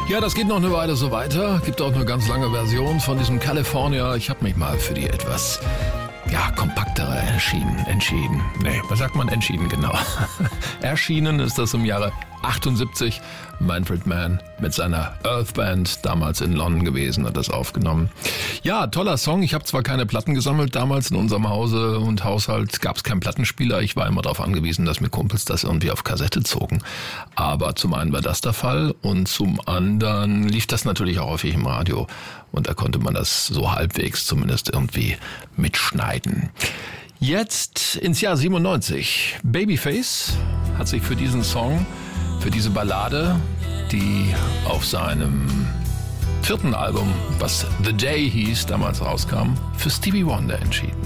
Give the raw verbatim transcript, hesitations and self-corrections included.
Ja, das geht noch eine Weile so weiter. Gibt auch eine ganz lange Version von diesem California. Ich habe mich mal für die etwas, ja, kompaktere erschienen, entschieden. Nee, was sagt man entschieden, genau. Erschienen ist das im Jahre achtundsiebzig. Manfred Mann mit seiner Earth Band, damals in London gewesen, hat das aufgenommen. Ja, toller Song. Ich habe zwar keine Platten gesammelt damals in unserem Hause und Haushalt, gab es keinen Plattenspieler. Ich war immer darauf angewiesen, dass mir Kumpels das irgendwie auf Kassette zogen. Aber zum einen war das der Fall und zum anderen lief das natürlich auch häufig im Radio. Und da konnte man das so halbwegs zumindest irgendwie mitschneiden. Jetzt ins Jahr siebenundneunzig. Babyface hat sich für diesen Song, für diese Ballade, die auf seinem vierten Album, was The Day hieß, damals rauskam, für Stevie Wonder entschieden.